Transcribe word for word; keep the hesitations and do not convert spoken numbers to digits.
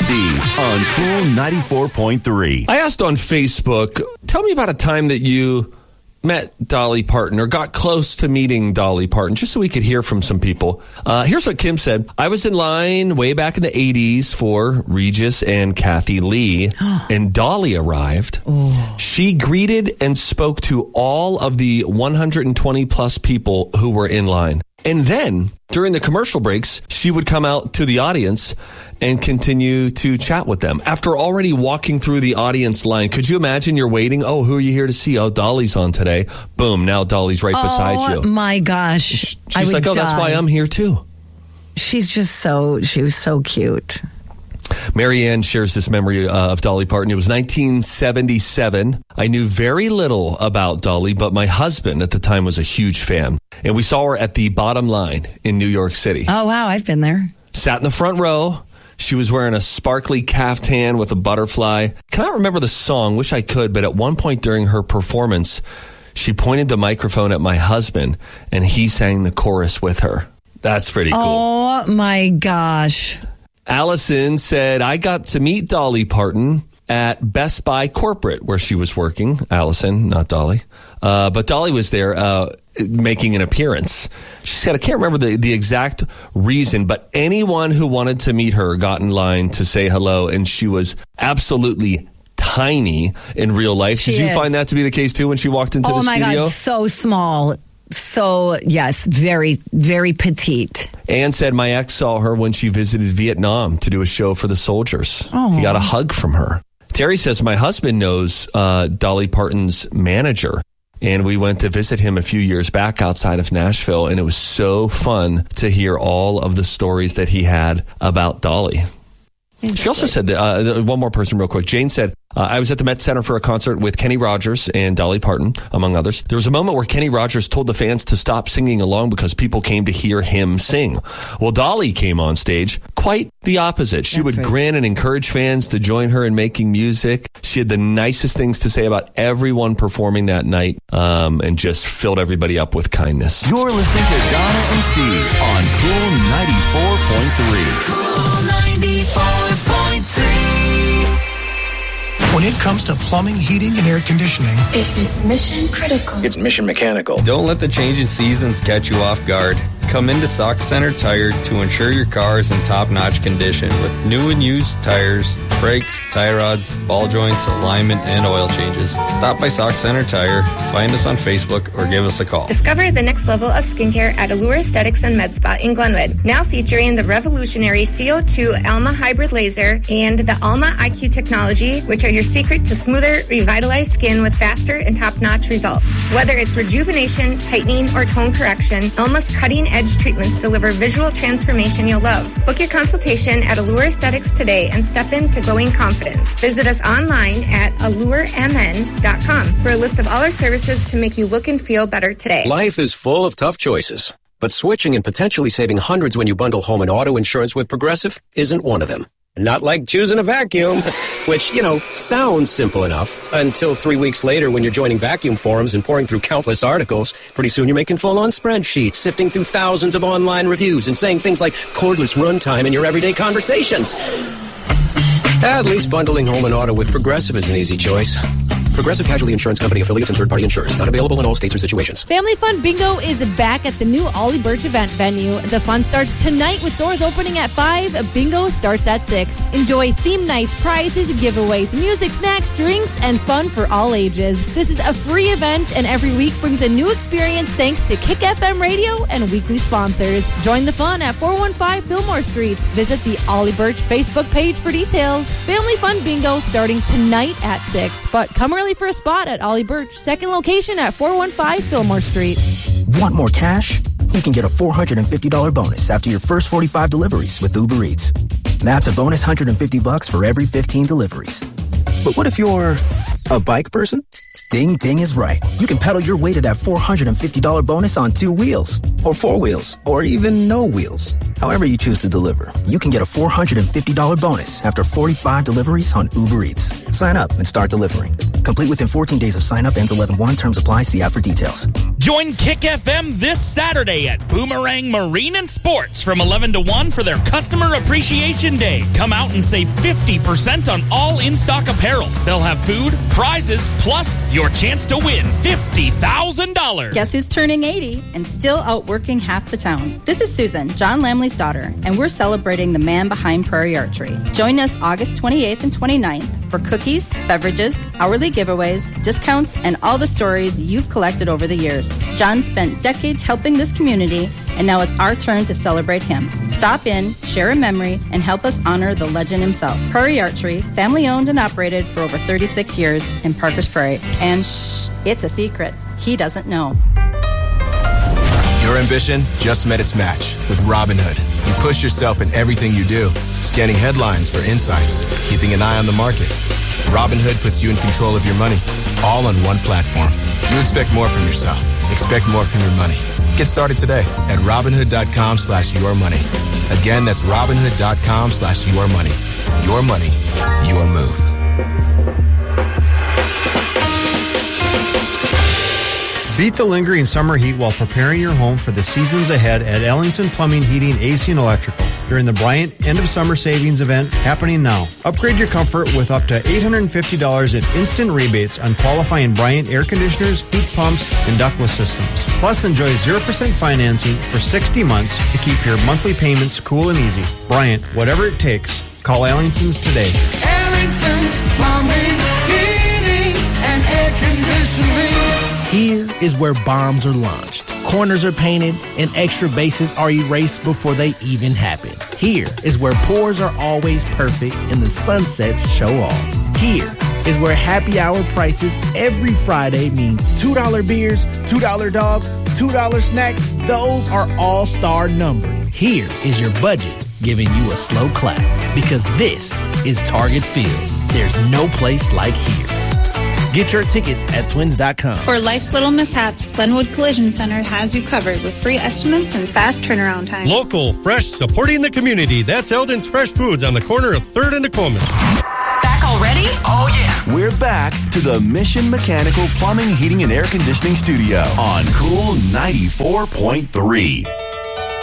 Steve on Cool ninety-four point three. I asked on Facebook, tell me about a time that you met Dolly Parton or got close to meeting Dolly Parton, just so we could hear from some people. Uh, here's what Kim said. I was in line way back in the eighties for Regis and Kathy Lee, and Dolly arrived. Oh. She greeted and spoke to all of the one hundred twenty plus people who were in line. And then, during the commercial breaks, she would come out to the audience and continue to chat with them. After already walking through the audience line, could you imagine you're waiting? Oh, who are you here to see? Oh, Dolly's on today. Boom, now Dolly's right oh, beside you. Oh, my gosh. She's I like, oh, die. That's why I'm here, too. She's just so, she was so cute. Marianne shares this memory uh, of Dolly Parton. It was nineteen seventy-seven. I knew very little about Dolly, but my husband at the time was a huge fan. And we saw her at the Bottom Line in New York City. Oh, wow. I've been there. Sat in the front row. She was wearing a sparkly caftan with a butterfly. Cannot remember the song. Wish I could. But at one point during her performance, she pointed the microphone at my husband, and he sang the chorus with her. That's pretty cool. Oh, my gosh. Allison said, I got to meet Dolly Parton at Best Buy Corporate, where she was working. Allison, not Dolly. Uh, but Dolly was there uh, making an appearance. She said, I can't remember the, the exact reason, but anyone who wanted to meet her got in line to say hello, and she was absolutely tiny in real life. She Did you is. find that to be the case, too, when she walked into oh the studio? Oh, my God, so small. So, yes, very, very petite. Anne said my ex saw her when she visited Vietnam to do a show for the soldiers. Oh. He got a hug from her. Terry says my husband knows uh, Dolly Parton's manager, and we went to visit him a few years back outside of Nashville, and it was so fun to hear all of the stories that he had about Dolly. She also said that, uh, one more person real quick. Jane said, uh, I was at the Met Center for a concert with Kenny Rogers and Dolly Parton, among others. There was a moment where Kenny Rogers told the fans to stop singing along because people came to hear him sing. Well, Dolly came on stage quite the opposite. She That's would right. grin and encourage fans to join her in making music. She had the nicest things to say about everyone performing that night, um, and just filled everybody up with kindness. You're listening to Donna and Steve on Cool ninety-four point three. Cool ninety-four point three. When it comes to plumbing, heating, and air conditioning, if it's mission critical, it's Mission Mechanical. Don't let the changing seasons catch you off guard. Come into Sock Center Tire to ensure your car is in top-notch condition with new and used tires, brakes, tie rods, ball joints, alignment, and oil changes. Stop by Sock Center Tire, find us on Facebook, or give us a call. Discover the next level of skincare at Allure Aesthetics and Med Spa in Glenwood. Now featuring the revolutionary C O two Alma Hybrid Laser and the Alma I Q technology, which are your secret to smoother, revitalized skin with faster and top-notch results. Whether it's rejuvenation, tightening, or tone correction, Alma's cutting-edge treatments deliver visual transformation you'll love. Book your consultation at Allure Aesthetics today and step into glowing confidence. Visit us online at allure m n dot com for a list of all our services to make you look and feel better today. Life is full of tough choices, but switching and potentially saving hundreds when you bundle home and auto insurance with Progressive isn't one of them. Not like choosing a vacuum, which, you know, sounds simple enough until three weeks later when you're joining vacuum forums and pouring through countless articles. Pretty soon you're making full-on spreadsheets, sifting through thousands of online reviews and saying things like cordless runtime in your everyday conversations. At least bundling home and auto with Progressive is an easy choice. Progressive Casualty Insurance Company affiliates and third-party insurers. Not available in all states or situations. Family Fun Bingo is back at the new Ollie Birch event venue. The fun starts tonight with doors opening at five. Bingo starts at six. Enjoy theme nights, prizes, giveaways, music, snacks, drinks, and fun for all ages. This is a free event, and every week brings a new experience thanks to Kick F M Radio and weekly sponsors. Join the fun at four one five Fillmore Street. Visit the Ollie Birch Facebook page for details. Family Fun Bingo starting tonight at six. But come early for a spot at Ollie Birch, second location at four one five Fillmore Street. Want more cash? You can get a four hundred fifty dollars bonus after your first forty-five deliveries with Uber Eats. That's a bonus one hundred fifty bucks for every fifteen deliveries. But what if you're a bike person? Ding Ding is right. You can pedal your way to that four hundred fifty dollars bonus on two wheels, or four wheels, or even no wheels. However you choose to deliver, you can get a four hundred fifty dollars bonus after forty-five deliveries on Uber Eats. Sign up and start delivering. Complete within fourteen days of sign up. Ends eleven one. Terms apply. See app for details. Join Kick F M this Saturday at Boomerang Marine and Sports from eleven to one for their Customer Appreciation Day. Come out and save fifty percent on all in-stock apparel. They'll have food, prizes, plus your chance to win fifty thousand dollars. Guess who's turning eighty and still out working half the town? This is Susan, John Lamley's daughter, and we're celebrating the man behind Prairie Archery. Join us August twenty-eighth and twenty-ninth for cookies, beverages, hourly giveaways, discounts, and all the stories you've collected over the years. John spent decades helping this community, and now it's our turn to celebrate him. Stop in, share a memory, and help us honor the legend himself. Prairie Archery, family owned and operated for over thirty-six years in Parkers Prairie. And shh, it's a secret. He doesn't know. Your ambition just met its match with Robinhood. You push yourself in everything you do, scanning headlines for insights, keeping an eye on the market. Robinhood puts you in control of your money, all on one platform. You expect more from yourself. Expect more from your money. Get started today at Robinhood.com slash your money. Again, that's Robinhood.com slash your money. Your money, your move. Beat the lingering summer heat while preparing your home for the seasons ahead at Ellingson Plumbing, Heating, A C, and Electrical during the Bryant End of Summer Savings event happening now. Upgrade your comfort with up to eight hundred fifty dollars in instant rebates on qualifying Bryant air conditioners, heat pumps, and ductless systems. Plus, enjoy zero percent financing for sixty months to keep your monthly payments cool and easy. Bryant, whatever it takes, call Ellingson's today. Ellingson Plumbing, Heating, and Air Conditioning. Here is where bombs are launched, corners are painted, and extra bases are erased before they even happen. Here is where pours are always perfect and the sunsets show off. Here is where happy hour prices every Friday mean two dollar beers, two dollar dogs, two dollar snacks. Those are all-star numbered. Here is your budget giving you a slow clap because this is Target Field. There's no place like here. Get your tickets at twins dot com. For life's little mishaps, Glenwood Collision Center has you covered with free estimates and fast turnaround times. Local, fresh, supporting the community. That's Eldon's Fresh Foods on the corner of third and Tacoma. Back already? Oh, yeah. We're back to the Mission Mechanical Plumbing, Heating, and Air Conditioning Studio on Cool ninety-four point three.